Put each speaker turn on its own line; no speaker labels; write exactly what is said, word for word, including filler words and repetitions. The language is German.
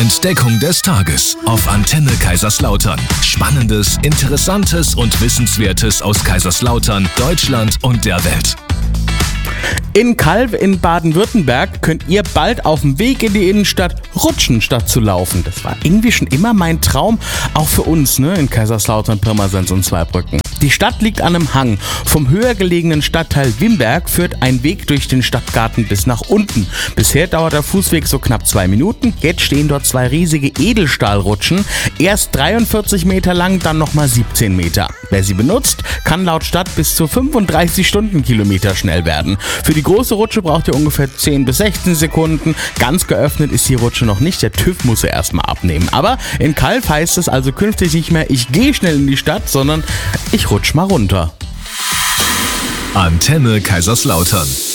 Entdeckung des Tages auf Antenne Kaiserslautern. Spannendes, Interessantes und Wissenswertes aus Kaiserslautern, Deutschland und der Welt.
In Calw in Baden-Württemberg könnt ihr bald auf dem Weg in die Innenstadt rutschen, statt zu laufen. Das war irgendwie schon immer mein Traum, auch für uns, ne, in Kaiserslautern, Pirmasens und Zweibrücken. Die Stadt liegt an einem Hang. Vom höher gelegenen Stadtteil Wimberg führt ein Weg durch den Stadtgarten bis nach unten. Bisher dauert der Fußweg so knapp zwei Minuten. Jetzt stehen dort zwei riesige Edelstahlrutschen. Erst dreiundvierzig Meter lang, dann nochmal siebzehn Meter. Wer sie benutzt, kann laut Stadt bis zu fünfunddreißig Stundenkilometer schnell werden. Für die große Rutsche braucht ihr ungefähr zehn bis sechzehn Sekunden. Ganz geöffnet ist die Rutsche noch nicht. Der TÜV muss sie erstmal abnehmen. Aber in Calw heißt es also künftig nicht mehr, ich gehe schnell in die Stadt, sondern ich rutsch mal runter.
Antenne Kaiserslautern.